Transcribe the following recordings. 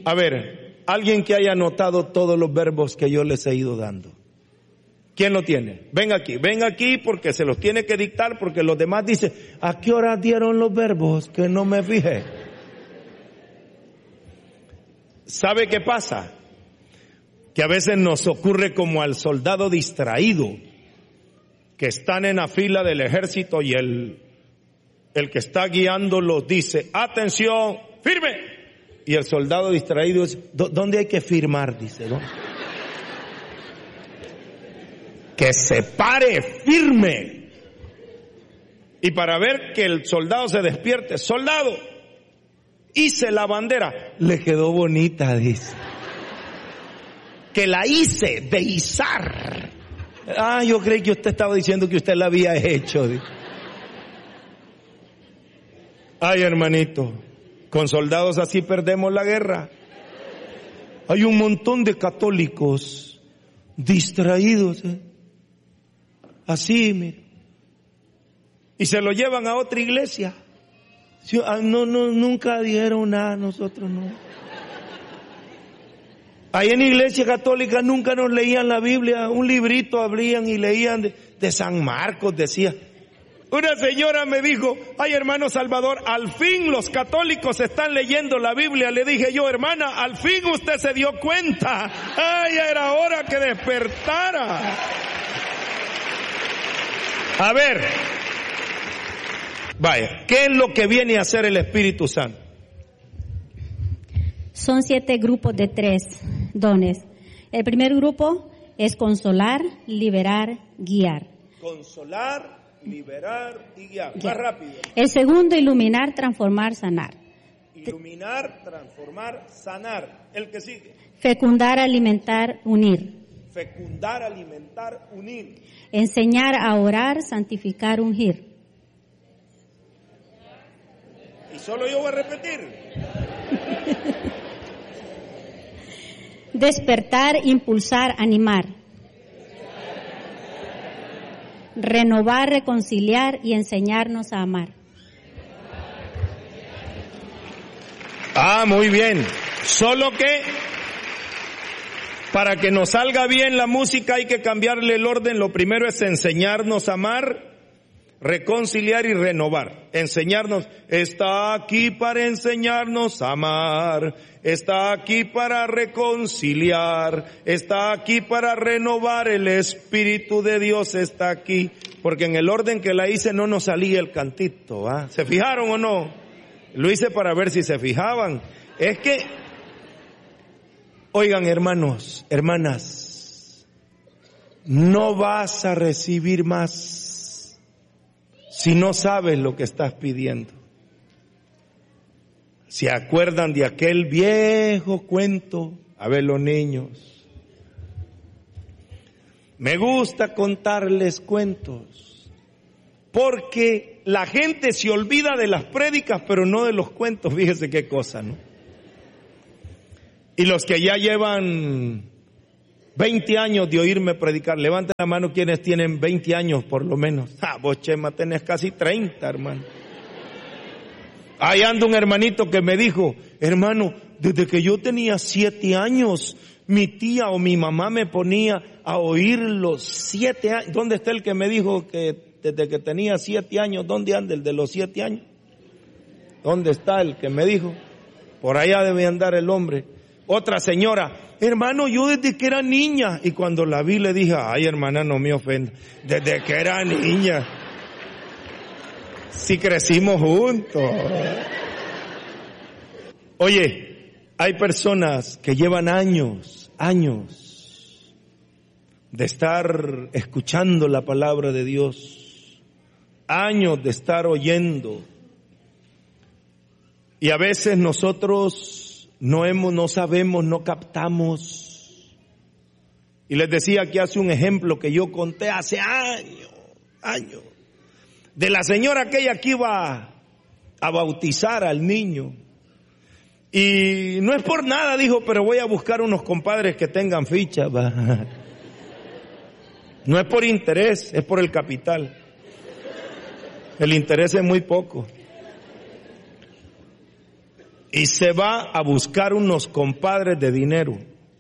A ver, alguien que haya anotado todos los verbos que yo les he ido dando. ¿Quién lo tiene? Ven aquí porque se los tiene que dictar, porque los demás dicen, ¿a qué hora dieron los verbos? Que no me fijé. ¿Sabe qué pasa? Que a veces nos ocurre como al soldado distraído, que están en la fila del ejército y el que está guiándolos dice, atención, firme. Y el soldado distraído dice, ¿dónde hay que firmar? Dice, ¿no? Que se pare firme. Y para ver que el soldado se despierte, soldado, hice la bandera. Le quedó bonita, dice. Que la hice de izar. Ah, yo creí que usted estaba diciendo que usted la había hecho. Dice. Ay, hermanito, con soldados así perdemos la guerra. Hay un montón de católicos distraídos, así, mire. Y se lo llevan a otra iglesia. No, nunca dieron nada, nosotros no. Ahí en la iglesia católica nunca nos leían la Biblia, un librito abrían y leían de San Marcos, decía. Una señora me dijo, ay hermano Salvador, al fin los católicos están leyendo la Biblia. Le dije yo, hermana, al fin usted se dio cuenta. Ay, era hora que despertara. A ver, vaya, ¿qué es lo que viene a hacer el Espíritu Santo? Son 7 grupos de 3 dones. El primer grupo es consolar, liberar, guiar. Consolar, liberar y guiar. Más rápido. El segundo, iluminar, transformar, sanar. Iluminar, transformar, sanar. El que sigue. Fecundar, alimentar, unir. Fecundar, alimentar, unir. Enseñar a orar, santificar, ungir. Y solo yo voy a repetir. Despertar, impulsar, animar. Renovar, reconciliar y enseñarnos a amar. Ah, muy bien. Solo que para que nos salga bien la música hay que cambiarle el orden. Lo primero es enseñarnos a amar, reconciliar y renovar. Enseñarnos, está aquí para enseñarnos a amar, está aquí para reconciliar, está aquí para renovar, el Espíritu de Dios está aquí. Porque en el orden que la hice no nos salía el cantito, ¿ah? ¿Se fijaron o no? Lo hice para ver si se fijaban. Es que, oigan hermanos, hermanas, no vas a recibir más si no sabes lo que estás pidiendo. ¿Se acuerdan de aquel viejo cuento? A ver, los niños. Me gusta contarles cuentos, porque la gente se olvida de las prédicas, pero no de los cuentos. Fíjese qué cosa, ¿no? Y los que ya llevan 20 años de oírme predicar, levanten la mano quienes tienen 20 años por lo menos. Vos, Chema, tenés casi 30, hermano. Ahí anda un hermanito que me dijo, hermano, desde que yo tenía 7 años, mi tía o mi mamá me ponía a oír los 7 años. ¿Dónde está el que me dijo que desde que tenía 7 años, dónde anda el de los 7 años? ¿Dónde está el que me dijo? Por allá debe andar el hombre. Otra señora, hermano, yo desde que era niña, y cuando la vi le dije, ay hermana, no me ofenda, desde que era niña, si crecimos juntos. Oye, hay personas que llevan años de estar escuchando la palabra de Dios, años de estar oyendo, y a veces nosotros no sabemos, no captamos. Y les decía que hace un ejemplo que yo conté hace años, de la señora aquella que iba a bautizar al niño. Y no es por nada, dijo, pero voy a buscar unos compadres que tengan ficha. No es por interés, es por el capital. El interés es muy poco. y se va a buscar unos compadres de dinero.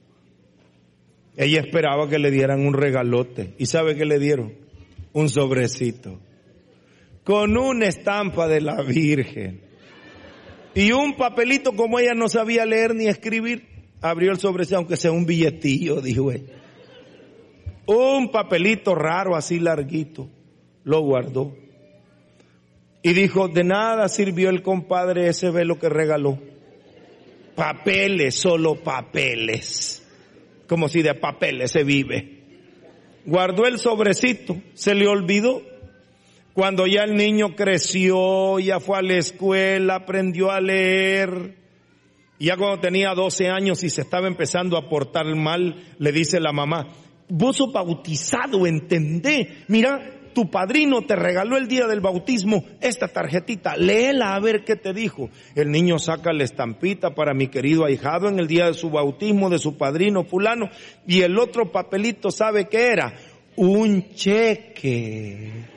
Ella esperaba que le dieran un regalote. ¿Y sabe qué le dieron? Un sobrecito con una estampa de la Virgen y un papelito. Como ella no sabía leer ni escribir, abrió el sobrecito, aunque sea un billetillo, dijo ella. Un papelito raro, así larguito, lo guardó. Y dijo, de nada sirvió el compadre ese velo que regaló. Papeles, solo papeles. Como si de papeles se vive. Guardó el sobrecito, se le olvidó. Cuando ya el niño creció, ya fue a la escuela, aprendió a leer. Y ya cuando tenía 12 años y se estaba empezando a portar mal, le dice la mamá, vos sos bautizado, ¿entendés? Mira, tu padrino te regaló el día del bautismo esta tarjetita, léela a ver qué te dijo. El niño saca la estampita para mi querido ahijado en el día de su bautismo, de su padrino fulano, y el otro papelito, ¿sabe qué era? Un cheque.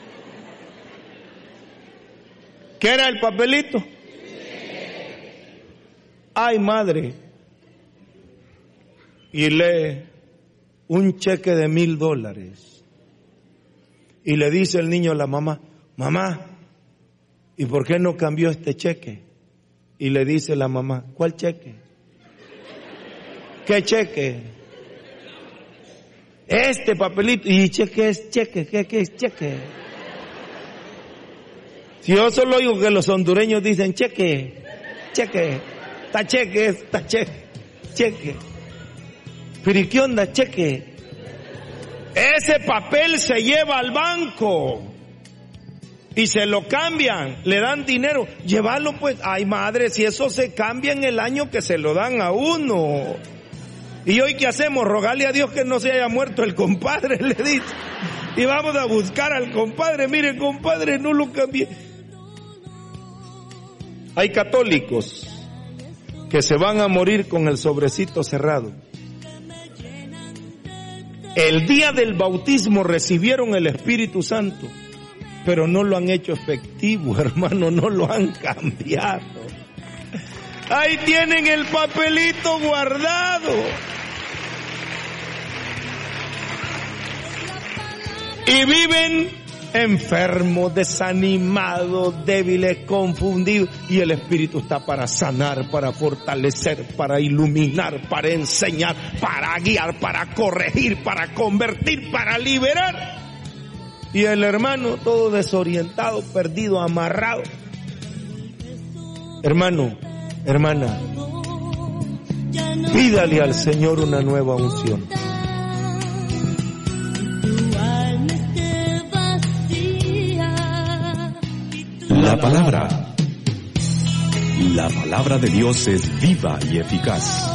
¿Qué era el papelito? Ay, madre. Y lee un cheque de $1,000. Y le dice el niño a la mamá, mamá, ¿y por qué no cambió este cheque? Y le dice la mamá, ¿cuál cheque? ¿Qué cheque? Este papelito. ¿Y cheque es cheque? ¿Qué es cheque? Si yo solo oigo que los hondureños dicen cheque, cheque, está cheque. Pero ¿y qué onda, cheque? Ese papel se lleva al banco y se lo cambian, le dan dinero. Llévalo pues. Ay, madre, si eso se cambia en el año que se lo dan a uno. ¿Y hoy qué hacemos? Rogarle a Dios que no se haya muerto el compadre, le dice. Y vamos a buscar al compadre. Mire, compadre, no lo cambié. Hay católicos que se van a morir con el sobrecito cerrado. El día del bautismo recibieron el Espíritu Santo, pero no lo han hecho efectivo, hermano, no lo han cambiado. Ahí tienen el papelito guardado. Y viven enfermos, desanimados, débiles, confundidos. Y el Espíritu está para sanar, para fortalecer, para iluminar, para enseñar, para guiar, para corregir, para convertir, para liberar. Y el hermano todo desorientado, perdido, amarrado. Hermano, hermana, pídale al Señor una nueva unción. La palabra de Dios es viva y eficaz.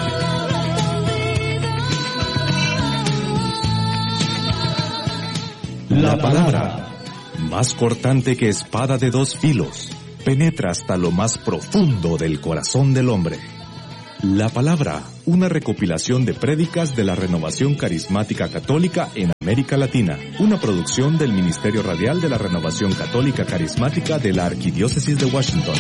La palabra, más cortante que espada de 2 filos, penetra hasta lo más profundo del corazón del hombre. La palabra, una recopilación de prédicas de la Renovación Carismática Católica en América Latina, una producción del Ministerio Radial de la Renovación Católica Carismática de la Arquidiócesis de Washington.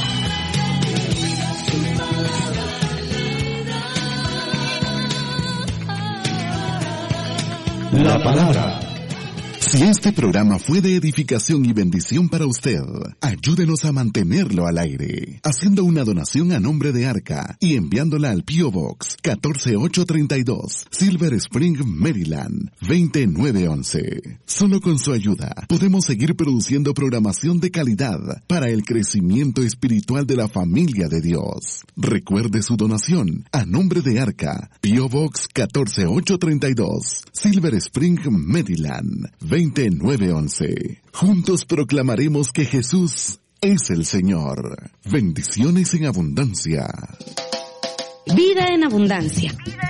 La palabra. Si este programa fue de edificación y bendición para usted, ayúdenos a mantenerlo al aire, haciendo una donación a nombre de Arca y enviándola al P.O. Box 14832, Silver Spring, Maryland, 20911. Solo con su ayuda podemos seguir produciendo programación de calidad para el crecimiento espiritual de la familia de Dios. Recuerde su donación a nombre de Arca, P.O. Box 14832, Silver Spring, Maryland, 20911. Juntos proclamaremos que Jesús es el Señor. Bendiciones en abundancia. Vida en abundancia.